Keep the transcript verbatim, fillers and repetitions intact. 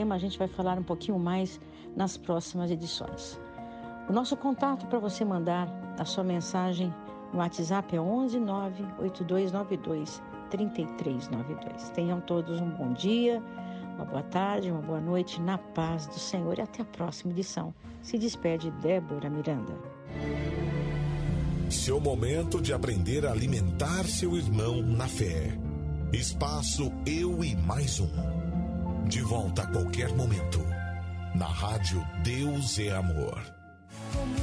tema a gente vai falar um pouquinho mais nas próximas edições. O nosso contato para você mandar a sua mensagem no WhatsApp é onze nove oito dois nove dois três três nove dois. Tenham todos um bom dia, uma boa tarde, uma boa noite, na paz do Senhor, e até a próxima edição. Se despede Débora Miranda. Seu momento de aprender a alimentar seu irmão na fé. Espaço Eu e Mais Um. De volta a qualquer momento. Na rádio Deus é Amor.